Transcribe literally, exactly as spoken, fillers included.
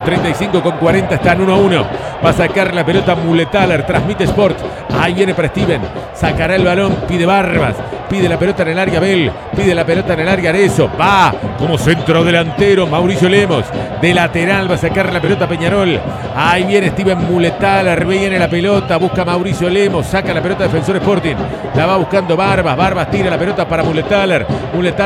treinta y cinco con cuarenta, están uno a uno. Va a sacar la pelota Muletaler, transmite Sport. Ahí viene para Steven, sacará el balón, pide Barbas, pide la pelota en el área Bell, pide la pelota en el área Arezzo, va como centro delantero Mauricio Lemos, de lateral va a sacar la pelota Peñarol. Ahí viene Steven Muletaler, viene la pelota, busca Mauricio Lemos, saca la pelota Defensor Sporting, la va buscando Barbas, Barbas tira la pelota para Muletaler, Muletaler